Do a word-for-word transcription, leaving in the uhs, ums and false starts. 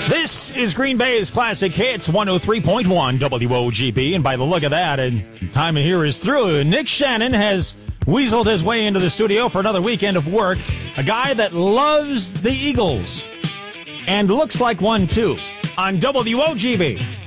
This is Green Bay's Classic Hits, one oh three point one W O G B, and by the look of that, and time of year is through. Nick Shannon has weaseled his way into the studio for another weekend of work. A guy that loves the Eagles, and looks like one too, on W O G B.